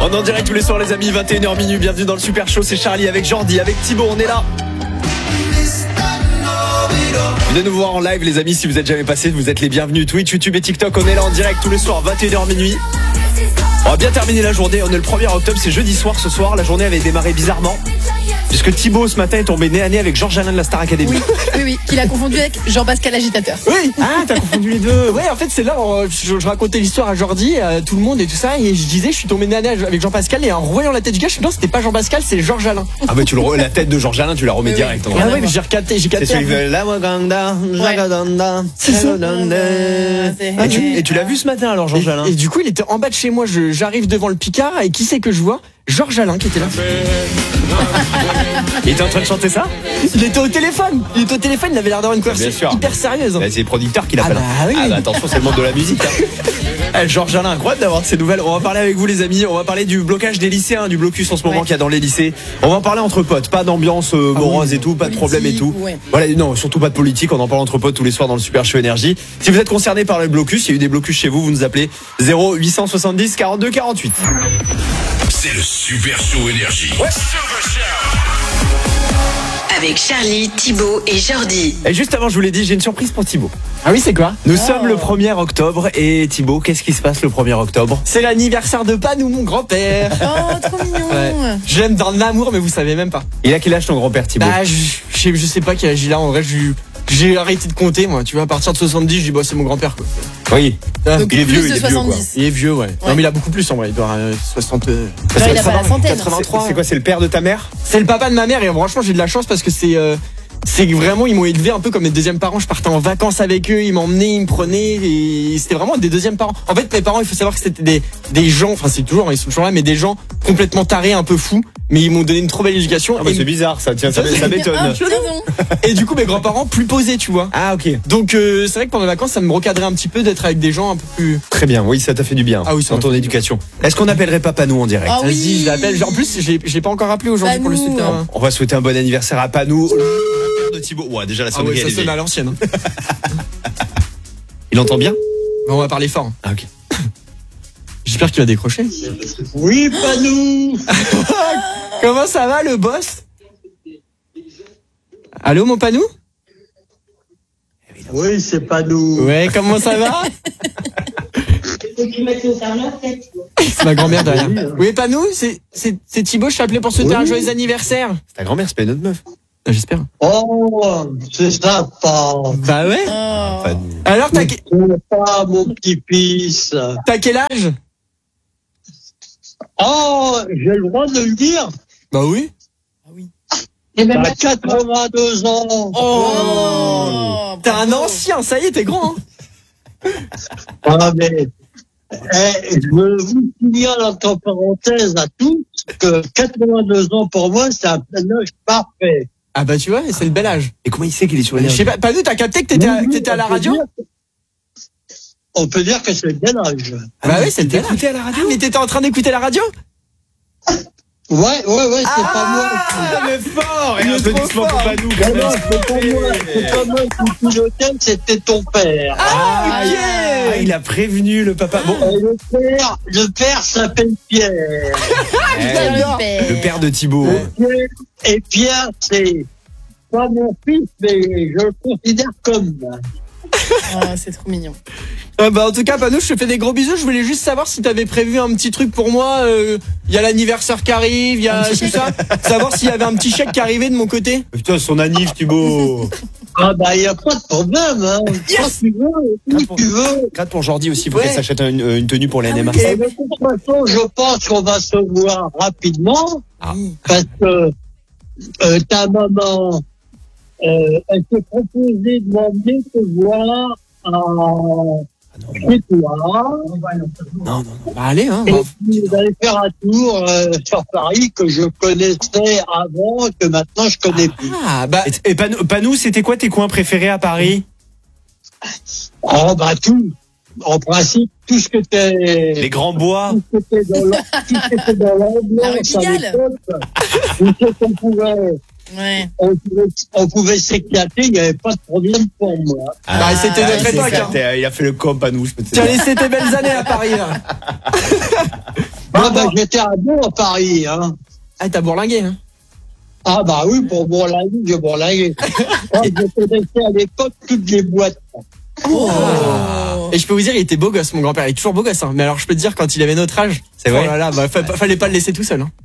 On est en direct tous les soirs les amis, 21h minuit, bienvenue dans le Super Show, c'est Charlie avec Jordi, avec Thibaut, on est là. Venez nous voir en live les amis, si vous êtes jamais passés, vous êtes les bienvenus. Twitch, YouTube et TikTok, on est là en direct tous les soirs, 21h minuit. On va bien terminer la journée, on est le 1er octobre, c'est jeudi soir ce soir, la journée avait démarré bizarrement. Puisque Thibaut ce matin est tombé nez à nez avec Georges Alain de la Star Academy. Oui, qu'il a confondu avec Jean-Pascal l'agitateur. Oui. Ah, t'as confondu les deux. Ouais, en fait, c'est là où je racontais l'histoire à Jordi, à tout le monde et tout ça, et je disais, je suis tombé nez à nez avec Jean-Pascal, et en revoyant la tête du gars, je me suis dit, non, c'était pas Jean-Pascal, c'est Georges Alain. Ah bah la tête de Georges Alain, tu la remets direct. Ah oui, mais j'ai capté. C'est celui de la Waganda, Jagadanda, Et tu l'as vu ce matin alors Georges Alain? Et du coup, il était en bas de chez moi, j'arrive devant le Picard, et qui c'est que je vois? Georges Alain qui était là. Il était en train de chanter ça? Il était au téléphone, il avait l'air d'avoir une conversation hyper sérieuse. C'est les producteurs qui l'appellent. Ah bah oui. Attention, c'est le monde de la musique. Georges Alain, incroyable d'avoir de ces nouvelles. On va parler avec vous les amis, on va parler du blocage des lycéens, du blocus en ce moment qu'il y a dans les lycées. On va en parler entre potes, pas d'ambiance morose et tout, pas de problème et tout. Voilà, non, surtout pas de politique, on en parle entre potes tous les soirs dans le Super Show Énergie. Si vous êtes concerné par le blocus, il y a eu des blocus chez vous, vous nous appelez 0870 42 48. C'est le Super Show Énergie. Ouais. Avec Charlie, Thibaut et Jordi. Et juste avant, je vous l'ai dit, j'ai une surprise pour Thibaut. Ah oui, c'est quoi? Nous sommes le 1er octobre et Thibaut, qu'est-ce qui se passe le 1er octobre? C'est l'anniversaire de Panou, mon grand-père. Oh, trop mignon. Ouais. J'aime dans l'amour, mais vous savez même pas. Il a quel âge ton grand-père Thibaut? Bah, je sais pas quel âge il a. En vrai, j'ai arrêté de compter, moi. Tu vois, à partir de 70, je dis, bah, c'est mon grand-père, quoi. Oui. Donc, il est vieux, plus de 70. quoi. Il est vieux, ouais. Non, mais il a beaucoup plus, en vrai. Il doit avoir 60. Genre, il a pas la centaine. 83. C'est quoi, c'est le père de ta mère? C'est le papa de ma mère, et franchement, j'ai de la chance parce que c'est vraiment, ils m'ont élevé un peu comme mes deuxièmes parents. Je partais en vacances avec eux, ils m'emmenaient, ils me prenaient, et c'était vraiment des deuxièmes parents. En fait, mes parents, il faut savoir que c'était des gens, enfin c'est toujours, ils sont toujours là, mais des gens complètement tarés, un peu fous, mais ils m'ont donné une trop belle éducation. Ah bah c'est bizarre ça, tiens, ça m'étonne. Et du coup, mes grands-parents plus posés, tu vois. Ah ok. Donc c'est vrai que pendant les vacances, ça me recadrait un petit peu d'être avec des gens un peu plus... Très bien, oui, ça t'a fait du bien. Ah oui, dans ton éducation. Est-ce qu'on appellerait Panou en direct? Ah oui. Vas-y, je l'appelle. En plus, je l'ai pas encore appelé aujourd'hui pour le souhaiter. On va souhaiter un bon anniversaire à Panou. De Thibaut. Ouais, déjà la sonnerie ça sonne à l'ancienne. Il entend bien? On va parler fort. Ah ok. J'espère qu'il va décrocher. Oui, Panou. Comment ça va le boss? Allô mon Panou? Oui, c'est Panou. Ouais, comment ça va? C'est ma grand-mère derrière. Oui, Panou, c'est Thibaut, je t'appelais pour souhaiter un joyeux anniversaire. C'est ta grand-mère, c'est pas une autre meuf. J'espère. Oh, c'est sympa. Bah ouais. Panou. Alors C'est pas mon petit-fils. t'as quel âge? Oh, j'ai le droit de le dire. Bah oui. T'as 82 ans. Oh, t'es un ancien, ça y est, t'es grand. Hein. Ah, mais, je veux vous signale entre parenthèses à tous que 82 ans pour moi, c'est un âge parfait. Ah bah tu vois, c'est le bel âge. Et comment il sait qu'il est sur Je l'énergie? sais pas, Panou, t'as capté que t'étais à la radio? On peut dire que c'est le bel âge. Bah oui, c'est le bel âge. T'écoutais à la radio? Ah, mais t'étais en train d'écouter la radio? Ouais, c'est pas moi. Ah mais fort! Et Il est applaudissements trop pour fort. Panou. Non, non, c'est pas moi qui pilotais, c'était ton père. Ah, ok. Ah, il a prévenu le papa. Bon, Le père s'appelle Pierre. le père de Thibaut. Et Pierre, c'est pas mon fils, mais je le considère comme. Oh, c'est trop mignon. Bah en tout cas, Panou, je te fais des gros bisous. Je voulais juste savoir si t'avais prévu un petit truc pour moi. Il y a l'anniversaire qui arrive, il y a tout ça. Savoir s'il y avait un petit chèque qui arrivait de mon côté. Putain, son anniv, Thibaut. Ah bah, il n'y a pas de problème, hein. Quand tu veux. Gratte pour Jordi aussi, il faut Ouais. qu'elle s'achète une tenue pour la NMA. Et de toute façon, je pense qu'on va se voir rapidement. Ah. Parce que ta maman, elle s'est proposée de m'emmener te voir chez toi. Non. Bah allez, hein. Et puis, vous allez faire un tour sur Paris que je connaissais avant, que maintenant je connais plus. Ah bah Et Panou, c'était quoi tes coins préférés à Paris? Oh, bah tout. En principe, tout ce que t'es... Les grands bois. Tout ce qui était dans l'ambiance, La à Répigale. l'époque, tout ce qu'on pouvait... Ouais. On pouvait s'éclater, il n'y avait pas de problème pour moi. bah, c'était notre époque. Hein. Il a fait le com, Panou, je peux te Tu as dire. laissé tes belles années à Paris là. Bah, Ah bah j'étais à Beau à Paris, hein. Ah, t'as bourlingué, hein. Ah bah oui, pour bourlinguer, j'ai bourlingué. Je connaissais à l'époque toutes les boîtes. Oh. Et je peux vous dire, il était beau gosse, mon grand-père. Il est toujours beau gosse, hein. Mais alors, je peux te dire, quand il avait notre âge, C'est vrai. Oh là là, bah, fallait pas le laisser tout seul, hein.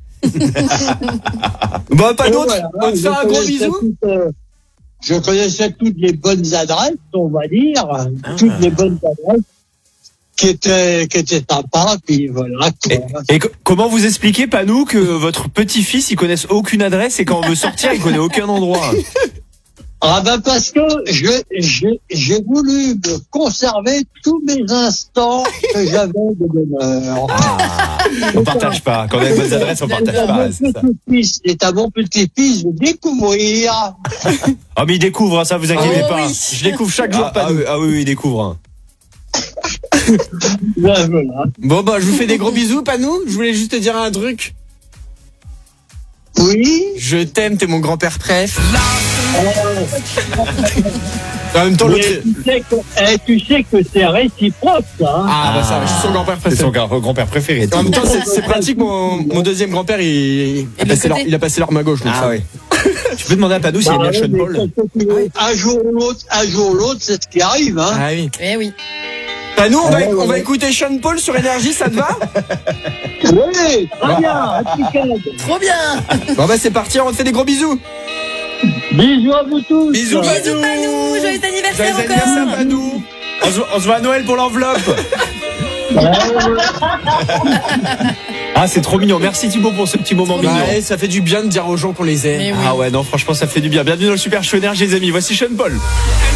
Bah, pas Et d'autre. voilà, On te fait un gros connaissais bisou. je connaissais toutes les bonnes adresses, on va dire. Toutes les bonnes adresses qui étaient sympas, puis voilà. Quoi. Et comment vous expliquez, Panou, que votre petit-fils, il connaisse aucune adresse et quand on veut sortir, il connaît aucun endroit? Ah ben parce que j'ai voulu me conserver tous mes instants que j'avais de bonheur. On partage pas. Quand on a les bonnes adresses, on partage pas. C'est ça. C'est à mon petit-fils de découvrir. Ah, mais il découvre, hein, ça, vous inquiétez Oh pas. oui. Je découvre chaque jour, Panou. Oui, il découvre. Hein. Ben, voilà. Bon, bah, je vous fais des gros bisous, Panou. Je voulais juste te dire un truc. Oui. Je t'aime, t'es mon grand-père préf. En même temps, Mais l'autre. tu sais que c'est réciproque, ça. Hein. Ah, bah, ça, je suis son grand-père C'est préféré. son grand-père préféré. En même temps, c'est pratique, mon deuxième grand-père, il a passé l'arme à gauche. Donc Ah ça. oui. Tu peux demander à Panou s'il aime bien Sean mais Paul. un jour ou l'autre, c'est ce qui arrive. Hein. Ah oui. Eh oui. Panou, on va écouter Sean Paul sur Énergie, ça te va? Oui, très bien, impeccable. Trop bien. Bon, bah, c'est parti, on te fait des gros bisous. Bisous à vous tous. Bisous, Bisous Panou, joyeux anniversaire Joyeux encore. anniversaire, Panou. On se voit à Noël pour l'enveloppe. Ah, c'est trop mignon. Merci Thibaut pour ce petit moment mignon. Ouais, ça fait du bien de dire aux gens qu'on les aime. Mais oui. Ah ouais, non, franchement, ça fait du bien. Bienvenue dans le Super Show Énergie, les amis. Voici Sean Paul.